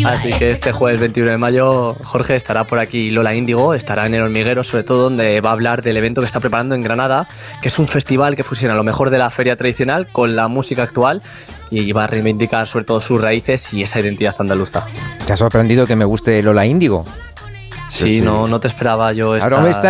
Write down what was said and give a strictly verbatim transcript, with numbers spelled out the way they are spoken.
Así que este jueves veintiuno de mayo Jorge estará por aquí, Lola Índigo estará en El Hormiguero, sobre todo donde va a hablar del evento que está preparando en Granada, que es un festival que fusiona lo mejor de la feria tradicional con la música actual y va a reivindicar sobre todo sus raíces y esa identidad andaluza. ¿Te ha sorprendido que me guste Lola Índigo? Sí, sí, no, no te esperaba yo esta... Ahora me está,